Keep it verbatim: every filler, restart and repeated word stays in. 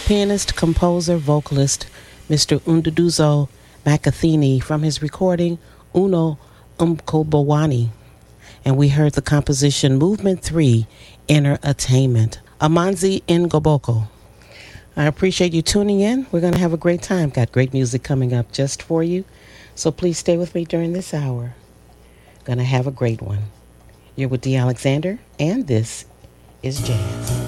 pianist, composer, vocalist, Mister Unduduzo Makathini from his recording Uno Umkobawani. And we heard the composition Movement three, Inner Attainment, Amanzi Ngoboko. I appreciate you tuning in. We're going to have a great time. Got great music coming up just for you. So please stay with me during this hour. Going to have a great one. You're with Dee Alexander, and this is Jazz.